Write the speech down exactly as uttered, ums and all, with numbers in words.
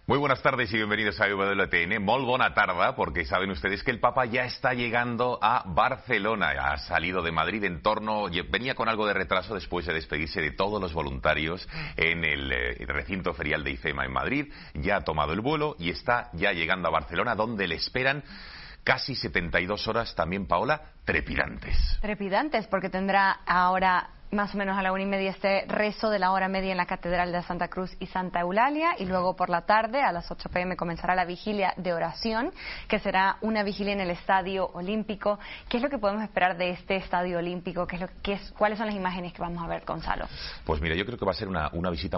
Muy buenas tardes y bienvenidos a W T N. Molt bona tarda, porque saben ustedes que el Papa ya está llegando a Barcelona. Ha salido de Madrid en torno... Venía con algo de retraso después de despedirse de todos los voluntarios en el eh, recinto ferial de IFEMA en Madrid. Ya ha tomado el vuelo y está ya llegando a Barcelona, donde le esperan casi setenta y dos horas también, Paola, trepidantes. Trepidantes, porque tendrá ahora más o menos a la una y media este rezo de la hora media en la Catedral de Santa Cruz y Santa Eulalia, y luego por la tarde a las ocho pm comenzará la vigilia de oración, que será una vigilia en el Estadio Olímpico. ¿Qué es lo que podemos esperar de este Estadio Olímpico? ¿Qué es lo, qué es, ¿Cuáles son las imágenes que vamos a ver, Gonzalo? Pues mira, yo creo que va a ser una, una visita